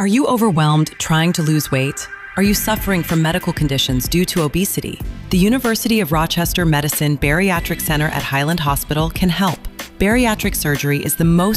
Are you overwhelmed trying to lose weight? Are you suffering from medical conditions due to obesity? The University of Rochester Medicine Bariatric Center at Highland Hospital can help. Bariatric surgery is the most